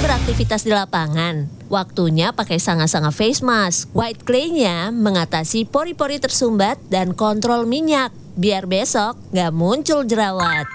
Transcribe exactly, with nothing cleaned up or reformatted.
beraktivitas di lapangan. Waktunya pakai sanga-sanga face mask. White clay-nya mengatasi pori-pori tersumbat dan kontrol minyak. Biar besok nggak muncul jerawat.